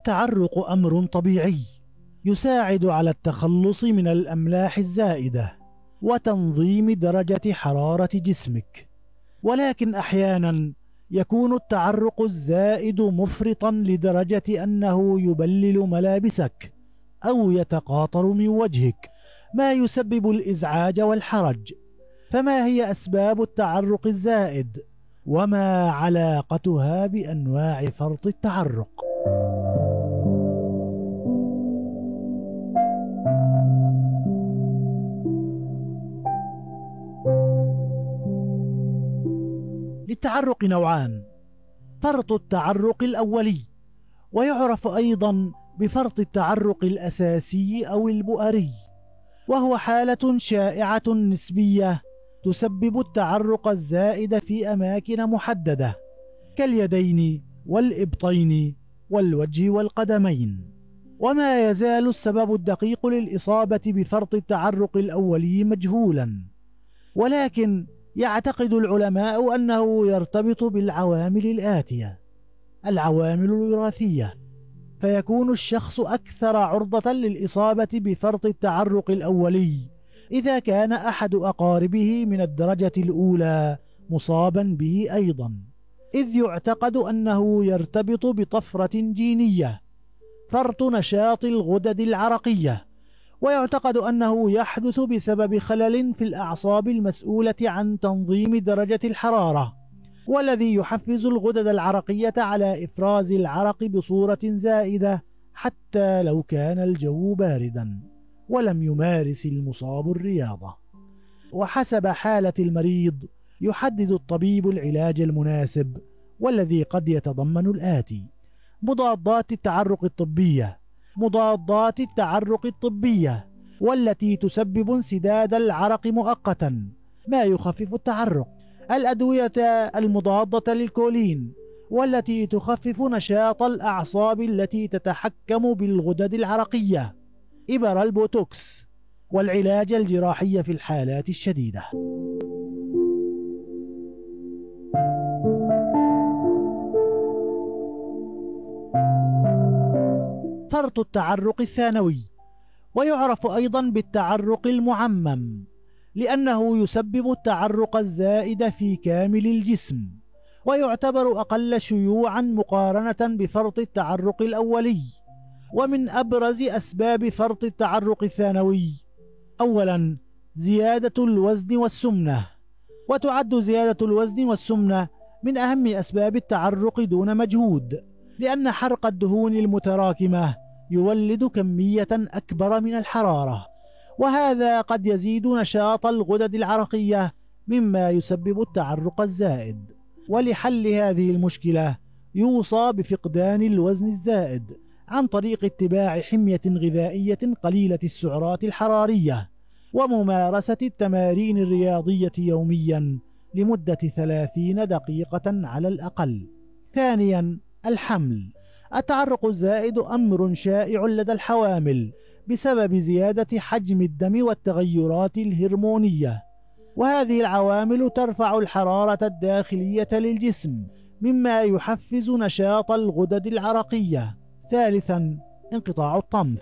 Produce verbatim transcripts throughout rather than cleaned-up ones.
التعرق أمر طبيعي يساعد على التخلص من الأملاح الزائدة وتنظيم درجة حرارة جسمك، ولكن أحيانا يكون التعرق الزائد مفرطا لدرجة أنه يبلل ملابسك أو يتقاطر من وجهك، ما يسبب الإزعاج والحرج. فما هي أسباب التعرق الزائد؟ وما علاقتها بأنواع فرط التعرق؟ للتعرق نوعان: فرط التعرق الأولي، ويعرف أيضا بفرط التعرق الأساسي أو البؤري، وهو حالة شائعة نسبية تسبب التعرق الزائد في أماكن محددة كاليدين والإبطين والوجه والقدمين. وما يزال السبب الدقيق للإصابة بفرط التعرق الأولي مجهولا، ولكن يعتقد العلماء أنه يرتبط بالعوامل الآتية: العوامل الوراثية، فيكون الشخص أكثر عرضة للإصابة بفرط التعرق الأولي إذا كان أحد أقاربه من الدرجة الأولى مصابا به أيضا، إذ يعتقد أنه يرتبط بطفرة جينية، فرط نشاط الغدد العرقية، ويعتقد أنه يحدث بسبب خلل في الأعصاب المسؤولة عن تنظيم درجة الحرارة، والذي يحفز الغدد العرقية على إفراز العرق بصورة زائدة حتى لو كان الجو باردا ولم يمارس المصاب الرياضة. وحسب حالة المريض يحدد الطبيب العلاج المناسب، والذي قد يتضمن الآتي: مضادات التعرق الطبية، مضادات التعرق الطبية والتي تسبب انسداد العرق مؤقتا ما يخفف التعرق، الأدوية المضادة للكولين والتي تخفف نشاط الأعصاب التي تتحكم بالغدد العرقية، إبر البوتوكس، والعلاج الجراحي في الحالات الشديدة. فرط التعرق الثانوي، ويعرف أيضا بالتعرق المعمم، لأنه يسبب التعرق الزائد في كامل الجسم، ويعتبر أقل شيوعا مقارنة بفرط التعرق الأولي. ومن أبرز أسباب فرط التعرق الثانوي: أولا، زيادة الوزن والسمنة، وتعد زيادة الوزن والسمنة من أهم أسباب التعرق دون مجهود، لأن حرق الدهون المتراكمة يولد كمية أكبر من الحرارة، وهذا قد يزيد نشاط الغدد العرقية مما يسبب التعرق الزائد. ولحل هذه المشكلة يوصى بفقدان الوزن الزائد عن طريق اتباع حمية غذائية قليلة السعرات الحرارية، وممارسة التمارين الرياضية يوميا لمدة ثلاثين دقيقة على الأقل. ثانيا، الحمل. التعرق الزائد أمر شائع لدى الحوامل بسبب زيادة حجم الدم والتغيرات الهرمونية، وهذه العوامل ترفع الحرارة الداخلية للجسم مما يحفز نشاط الغدد العرقية. ثالثا، انقطاع الطمث.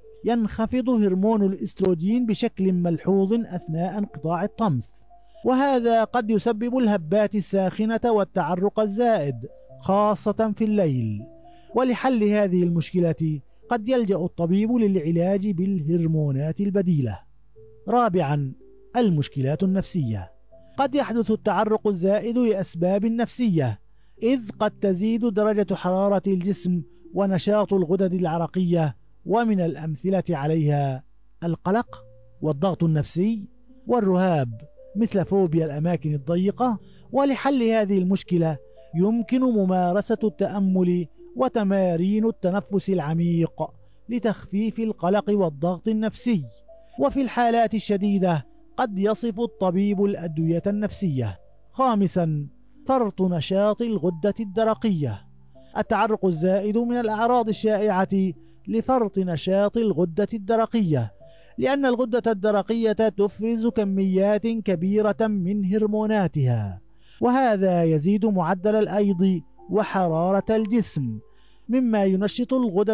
ينخفض هرمون الإستروجين بشكل ملحوظ أثناء انقطاع الطمث، وهذا قد يسبب الهبات الساخنة والتعرق الزائد خاصة في الليل. ولحل هذه المشكلة قد يلجأ الطبيب للعلاج بالهرمونات البديلة. رابعا، المشكلات النفسية. قد يحدث التعرق الزائد لأسباب نفسية، إذ قد تزيد درجة حرارة الجسم ونشاط الغدد العرقية، ومن الأمثلة عليها القلق والضغط النفسي والرهاب مثل فوبيا الأماكن الضيقة. ولحل هذه المشكلة يمكن ممارسة التأمل وتمارين التنفس العميق لتخفيف القلق والضغط النفسي. وفي الحالات الشديدة قد يصف الطبيب الأدوية النفسية. خامسا، فرط نشاط الغدة الدرقية. التعرق الزائد من الأعراض الشائعة لفرط نشاط الغدة الدرقية، لأن الغدة الدرقية تفرز كميات كبيرة من هرموناتها، وهذا يزيد معدل الأيض وحرارة الجسم مما ينشط الغدد